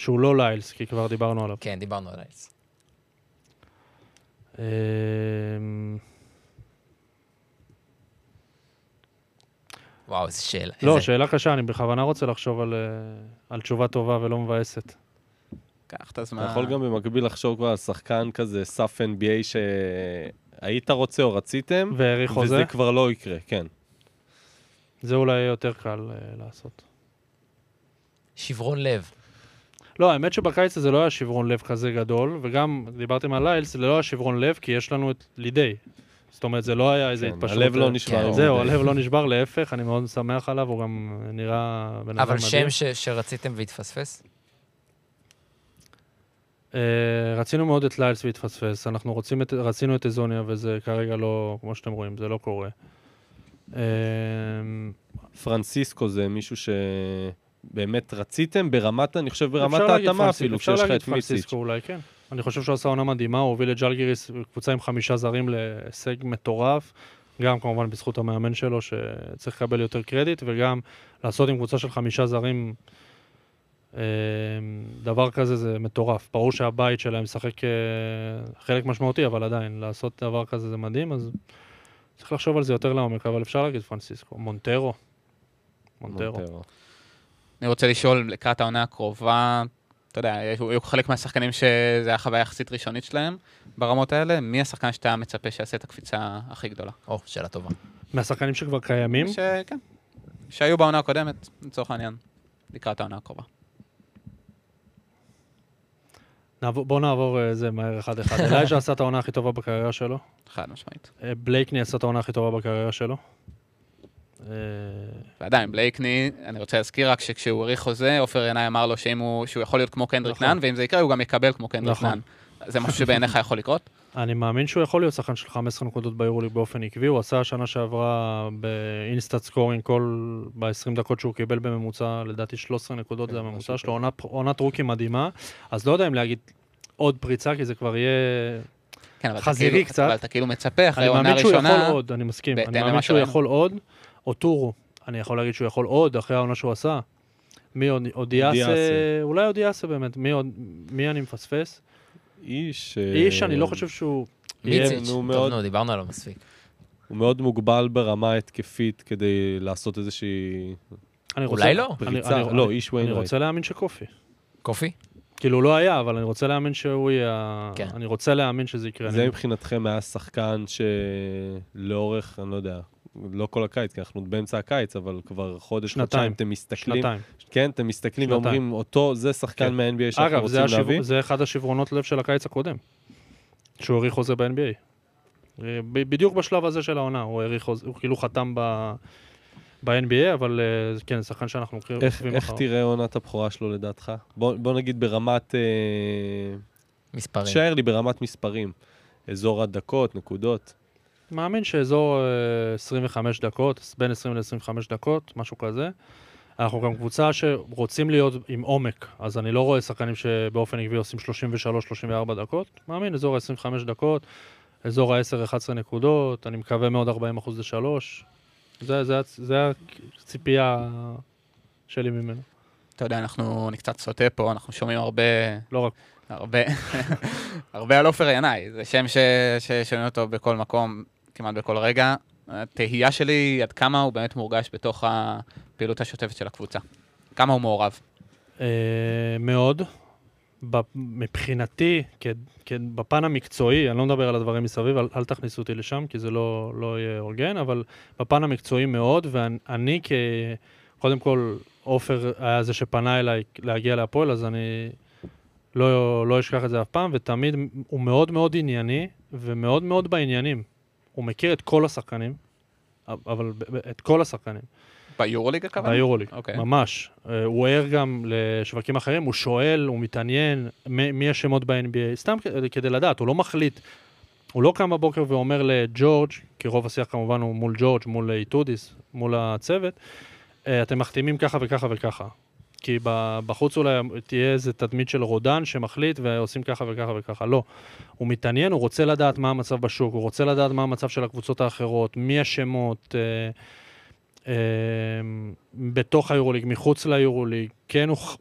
שהוא לא ליילס, כי כבר דיברנו עליו. כן, דיברנו על ליילס. וואו, איזה שאלה. לא, שאלה קשה, אני בכוונה רוצה לחשוב על תשובה טובה ולא מבאסת. קח את הזמן. אתה יכול גם במקביל לחשוב כבר על שחקן כזה, סף NBA שהיית רוצה או רציתם, והעריך חוזה? וזה כבר לא יקרה, כן. זה אולי יותר קל לעשות. שברון לב. לא, האמת שבקיץ הזה לא היה שברון לב כזה גדול, וגם דיברתם על ליילס, זה לא היה שברון לב, כי יש לנו את לידי. זאת אומרת, זה לא היה איזה כן, התפשרות. הלב לא נשבר. זהו, הלב לא נשבר, להפך, אני מאוד שמח עליו, הוא גם נראה בן אדם אבל מדהים. שם שרציתם והתפספס? רצינו מאוד את ליילס והתפספס, אנחנו רצינו את איזוניה, וזה כרגע לא, כמו שאתם רואים, זה לא קורה. פרנסיסקו זה מישהו שבאמת רציתם ברמת, אני חושב ברמת ההתאמה אפילו, אפשר שיש לך להגיד את מיסיץ'. פרנסיסקו אולי, כן. אני חושב שהוא עשה עונה מדהימה, הוא הוביל את ג'לגיריס, קבוצה עם 5 זרים להישג מטורף, גם כמובן בזכות המאמן שלו, שצריך לקבל יותר קרדיט, וגם לעשות עם קבוצה של 5 זרים, דבר כזה זה מטורף. ברור שהבית שלהם משחק חלק משמעותי, אבל עדיין, לעשות דבר כזה זה מדהים, אז צריך לחשוב על זה יותר לעומק, אבל אפשר להגיד פרנסיסקו. מונטרו. אני רוצה לשאול, לקראת העונה הקרובה, אתה יודע, היו חלק מהשחקנים שזה היה חוויה יחסית ראשונית שלהם ברמות האלה, מי השחקן שאתה מצפה שיעשה את הקפיצה הכי גדולה? שאלה טובה. מהשחקנים שכבר קיימים? כן. שהיו בעונה הקודמת, לצורך העניין, לקראת העונה הקרובה. בוא נעבור זה מהר אחד. אלייג'ה עשה את העונה הכי טובה בקריירה שלו. חד משמעית. בלייקני עשה את העונה הכי טובה בקריירה שלו. ועדיין, בלייקני, אני רוצה להזכיר רק שכשהוא עריך חוזה, עופר ינאי אמר לו שהוא יכול להיות כמו קנדריק נאן, ואם זה יקרה הוא גם יקבל כמו קנדריק נאן. זה משהו שבעיניך יכול לקרות? אני מאמין שהוא יכול להיות שחקן של 15 נקודות ביורוליג באופן עקבי, הוא עשה השנה שעברה באינסטאט סקורינג ב-20 דקות שהוא קיבל בממוצע, לדעתי 13 נקודות זה הממוצע שלו, עונת רוקי מדהימה, אז לא יודע אם להגיד עוד פריצה, כי זה כבר יהיה חזירי קצת. אבל אתה כאילו מצפה אחרי עונה ראשונה. אני מאמין שהוא יכול עוד, אני מסכים, אני מאמין שהוא יכול עוד, או טורו, אני יכול להגיד שהוא יכול עוד אחרי העונה שהוא עשה. מי עוד יעשה, אולי עוד יעשה באמת, מי אני מפספס? איש, אני לא חושב שהוא... מיציץ', טוב, דיברנו עליו מספיק. הוא מאוד מוגבל ברמה התקפית כדי לעשות איזושהי... אולי לא? לא, איש וויינרייט. אני רוצה להאמין שקופי. קופי? כאילו הוא לא היה, אבל אני רוצה להאמין שהוא יהיה... אני רוצה להאמין שזה יקרה. זה מבחינתכם היה שחקן שלאורך, אני לא יודע, לא כל הקיץ, כי אנחנו באמצע הקיץ, אבל כבר חודש, חודשיים, אתם מסתכלים. כן, אתם מסתכלים ואומרים, אותו, זה שחקן מה-NBA שאנחנו רוצים להביא. אגב, זה אחד השברונות לב של הקיץ הקודם, שהוא העריך חוזה ב-NBA. בדיוק בשלב הזה של העונה, הוא כאילו חתם ב-NBA, אבל כן, שחקן שאנחנו עוקבים אחריו. איך תראה עונת הבכורה שלו לדעתך? בוא נגיד ברמת... מספרים. תשאר לי ברמת מספרים. אזור הדקות, נקודות. מאמין שאזור 25 דקות, בין 20 ל-25 דקות, משהו כזה. אנחנו גם קבוצה שרוצים להיות עם עומק, אז אני לא רואה שחקנים שבאופן עקבי עושים 33-34 דקות. מאמין, אזור ה-25 דקות, אזור ה-10-11 נקודות, אני מקווה מאוד 40% ל-3. זה הציפייה שלי ממנו. אתה יודע, אני קצת סוטה פה, אנחנו שומעים הרבה... לא רק. הרבה על עופר ינאי, זה שם ששומעים אותו בכל מקום, כמעט בכל רגע. התהייה שלי עד כמה הוא באמת מורגש בתוך הפעילות השוטפת של הקבוצה. כמה הוא מעורב? מאוד. מבחינתי, בפן המקצועי, אני לא מדבר על הדברים מסביב, אל תכניסו אותי לשם, כי זה לא יהיה אורגן, אבל בפן המקצועי מאוד, ואני קודם כל, עופר היה זה שפנה אליי להגיע להפועל, אז אני לא אשכח את זה אף פעם, ותמיד הוא מאוד מאוד ענייני, ומאוד מאוד בעניינים. הוא מכיר את כל השחקנים, אבל את כל השחקנים. ביורוליג הכוונה? ביורוליג, ממש. הוא ער גם לשווקים אחרים, הוא שואל, הוא מתעניין, מי השמות ב-NBA, סתם כדי לדעת, הוא לא מחליט, הוא לא קם בבוקר ואומר לג'ורג', כי רוב השיח כמובן הוא מול ג'ורג', מול איטודיס, מול הצוות, אתם מחתימים ככה וככה וככה. כי בחוץ אולי תהיה איזה תדמית של רודן שמחליט ועושים ככה וככה וככה. לא. הוא מתעניין, הוא רוצה לדעת מה המצב בשוק, הוא רוצה לדעת מה המצב של הקבוצות האחרות, מי השמות, בתוך היורוליג, מחוץ ליורוליג. כן,